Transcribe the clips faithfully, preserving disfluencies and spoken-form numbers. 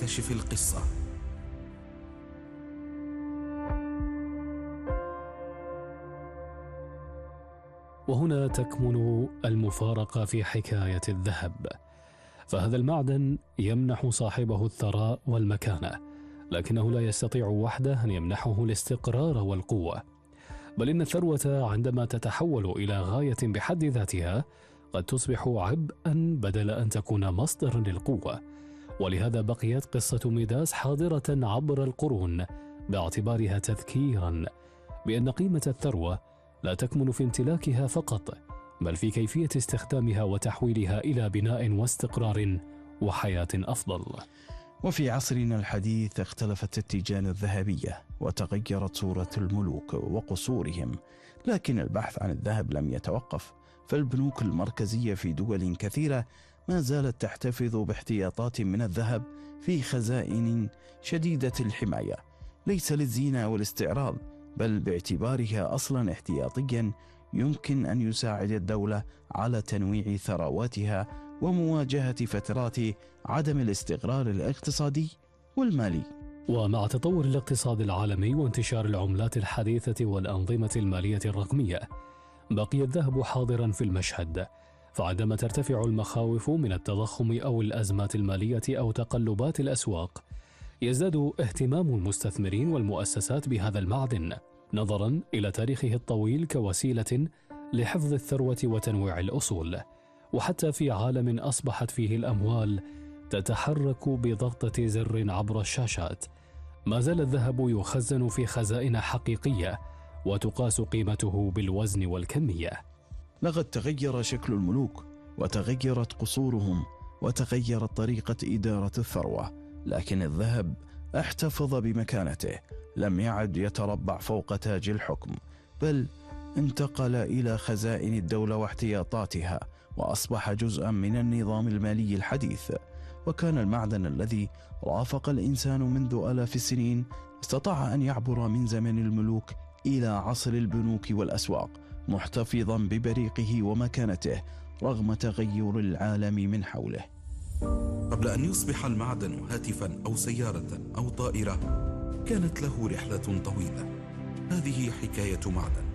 نكتشف القصة. وهنا تكمن المفارقة في حكاية الذهب، فهذا المعدن يمنح صاحبه الثراء والمكانة، لكنه لا يستطيع وحده أن يمنحه الاستقرار والقوة، بل إن الثروة عندما تتحول إلى غاية بحد ذاتها قد تصبح عبئا بدل أن تكون مصدرا للقوة. ولهذا بقيت قصة ميداس حاضرة عبر القرون، باعتبارها تذكيرا بأن قيمة الثروة لا تكمن في امتلاكها فقط، بل في كيفية استخدامها وتحويلها إلى بناء واستقرار وحياة أفضل. وفي عصرنا الحديث اختلفت التيجان الذهبية وتغيرت صورة الملوك وقصورهم، لكن البحث عن الذهب لم يتوقف، فالبنوك المركزية في دول كثيرة ما زالت تحتفظ باحتياطات من الذهب في خزائن شديدة الحماية، ليس للزينة والاستعراض، بل باعتبارها أصلا احتياطيا يمكن أن يساعد الدولة على تنويع ثرواتها ومواجهة فترات عدم الاستقرار الاقتصادي والمالي. ومع تطور الاقتصاد العالمي وانتشار العملات الحديثة والأنظمة المالية الرقمية، بقي الذهب حاضرا في المشهد، فعندما ترتفع المخاوف من التضخم أو الأزمات المالية أو تقلبات الأسواق، يزداد اهتمام المستثمرين والمؤسسات بهذا المعدن، نظرا إلى تاريخه الطويل كوسيلة لحفظ الثروة وتنويع الأصول. وحتى في عالم أصبحت فيه الأموال تتحرك بضغطة زر عبر الشاشات، ما زال الذهب يخزن في خزائن حقيقية وتقاس قيمته بالوزن والكمية. لقد تغير شكل الملوك وتغيرت قصورهم وتغيرت طريقة إدارة الثروة، لكن الذهب احتفظ بمكانته، لم يعد يتربع فوق تاج الحكم، بل انتقل إلى خزائن الدولة واحتياطاتها، وأصبح جزءا من النظام المالي الحديث. وكان المعدن الذي رافق الإنسان منذ آلاف السنين استطاع أن يعبر من زمن الملوك إلى عصر البنوك والأسواق، محتفظا ببريقه ومكانته رغم تغير العالم من حوله. قبل أن يصبح المعدن هاتفا أو سيارة أو طائرة، كانت له رحلة طويلة. هذه حكاية معدن.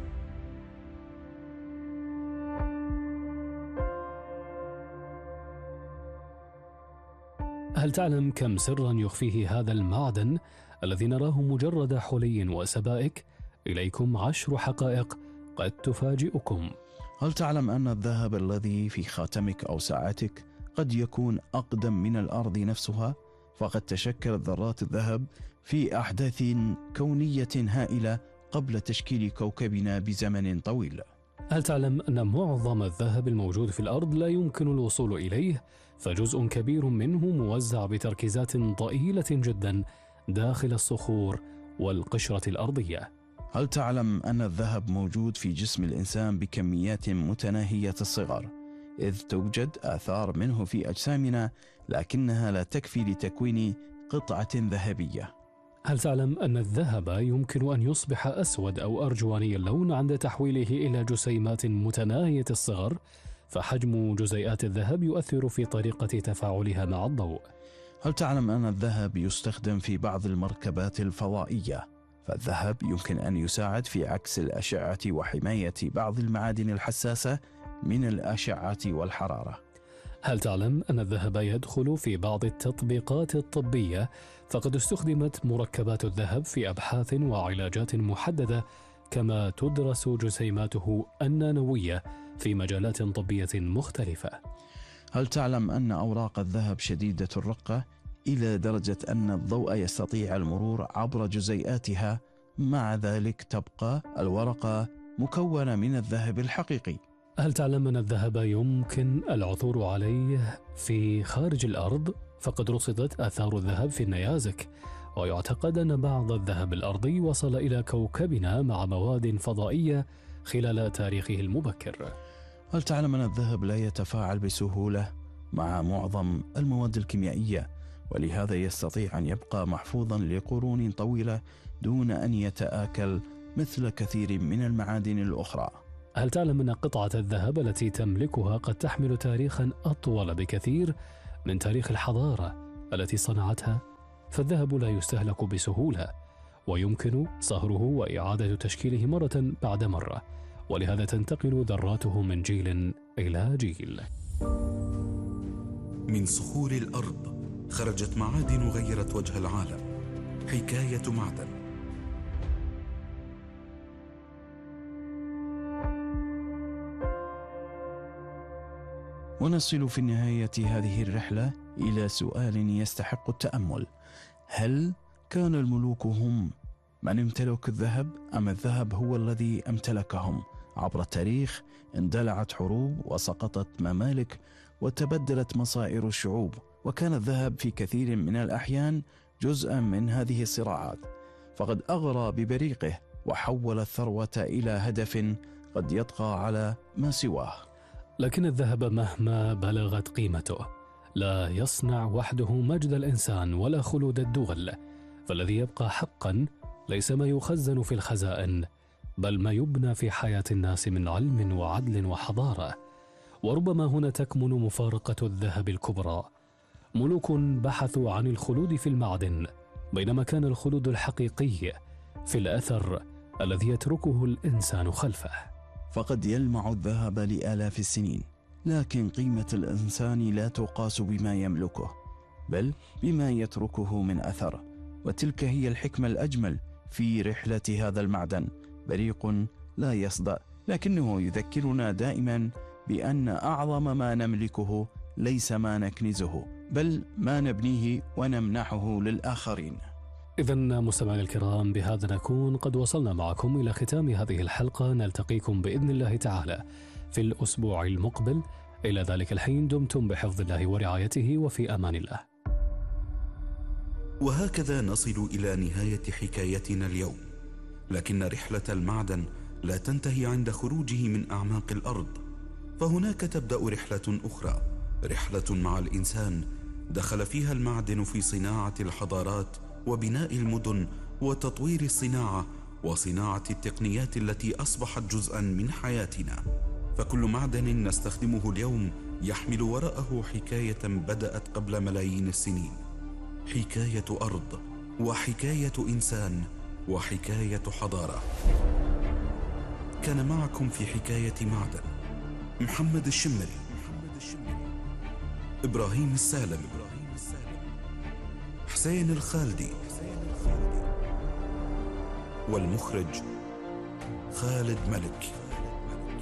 هل تعلم كم سرا يخفيه هذا المعدن الذي نراه مجرد حلي وسبائك؟ إليكم عشر حقائق قد تفاجئكم. هل تعلم أن الذهب الذي في خاتمك أو ساعتك قد يكون أقدم من الأرض نفسها؟ فقد تشكلت ذرات الذهب في أحداث كونية هائلة قبل تشكيل كوكبنا بزمن طويل. هل تعلم أن معظم الذهب الموجود في الأرض لا يمكن الوصول إليه، فجزء كبير منه موزع بتركيزات ضئيلة جدا داخل الصخور والقشرة الأرضية؟ هل تعلم أن الذهب موجود في جسم الإنسان بكميات متناهية الصغر، إذ توجد آثار منه في أجسامنا، لكنها لا تكفي لتكوين قطعة ذهبية؟ هل تعلم أن الذهب يمكن أن يصبح أسود أو أرجواني اللون عند تحويله إلى جسيمات متناهية الصغر، فحجم جزيئات الذهب يؤثر في طريقة تفاعلها مع الضوء؟ هل تعلم أن الذهب يستخدم في بعض المركبات الفضائية؟ فالذهب يمكن أن يساعد في عكس الأشعة وحماية بعض المعادن الحساسة من الأشعة والحرارة. هل تعلم أن الذهب يدخل في بعض التطبيقات الطبية، فقد استخدمت مركبات الذهب في أبحاث وعلاجات محددة، كما تدرس جسيماته النانوية في مجالات طبية مختلفة؟ هل تعلم أن أوراق الذهب شديدة الرقة إلى درجة أن الضوء يستطيع المرور عبر جزيئاتها، مع ذلك تبقى الورقة مكونة من الذهب الحقيقي؟ هل تعلم أن الذهب يمكن العثور عليه في خارج الأرض؟ فقد رصدت آثار الذهب في النيازك، ويعتقد أن بعض الذهب الأرضي وصل إلى كوكبنا مع مواد فضائية خلال تاريخه المبكر. هل تعلم أن الذهب لا يتفاعل بسهولة مع معظم المواد الكيميائية، ولهذا يستطيع أن يبقى محفوظا لقرون طويلة دون أن يتآكل مثل كثير من المعادن الأخرى؟ هل تعلم أن قطعة الذهب التي تملكها قد تحمل تاريخا أطول بكثير من تاريخ الحضارة التي صنعتها؟ فالذهب لا يستهلك بسهولة، ويمكن صهره وإعادة تشكيله مرة بعد مرة، ولهذا تنتقل ذراته من جيل إلى جيل. من صخور الأرض خرجت معادن غيرت وجه العالم. حكاية معدن. ونصل في نهاية هذه الرحلة إلى سؤال يستحق التأمل: هل كان الملوك هم من امتلك الذهب، أم الذهب هو الذي امتلكهم؟ عبر التاريخ اندلعت حروب وسقطت ممالك وتبدلت مصائر الشعوب، وكان الذهب في كثير من الأحيان جزءا من هذه الصراعات، فقد أغرى ببريقه وحول الثروة إلى هدف قد يطغى على ما سواه. لكن الذهب مهما بلغت قيمته لا يصنع وحده مجد الإنسان ولا خلود الدول، فالذي يبقى حقا ليس ما يخزن في الخزائن، بل ما يبنى في حياة الناس من علم وعدل وحضارة. وربما هنا تكمن مفارقة الذهب الكبرى. ملوك بحثوا عن الخلود في المعدن، بينما كان الخلود الحقيقي في الأثر الذي يتركه الإنسان خلفه. فقد يلمع الذهب لآلاف السنين، لكن قيمة الإنسان لا تقاس بما يملكه، بل بما يتركه من أثر. وتلك هي الحكمة الأجمل في رحلة هذا المعدن. بريق لا يصدأ، لكنه يذكرنا دائما بأن أعظم ما نملكه ليس ما نكنزه، بل ما نبنيه ونمنحه للآخرين. إذن مستمعينا الكرام، بهذا نكون قد وصلنا معكم إلى ختام هذه الحلقة. نلتقيكم بإذن الله تعالى في الأسبوع المقبل. إلى ذلك الحين دمتم بحفظ الله ورعايته، وفي أمان الله. وهكذا نصل إلى نهاية حكايتنا اليوم، لكن رحلة المعدن لا تنتهي عند خروجه من أعماق الأرض، فهناك تبدأ رحلة أخرى، رحلة مع الإنسان دخل فيها المعدن في صناعة الحضارات وبناء المدن وتطوير الصناعة وصناعة التقنيات التي أصبحت جزءا من حياتنا. فكل معدن نستخدمه اليوم يحمل وراءه حكاية بدأت قبل ملايين السنين، حكاية أرض وحكاية إنسان وحكاية حضارة. كان معكم في حكاية معدن محمد الشمري، إبراهيم السالم، حسين الخالدي، والمخرج خالد ملك.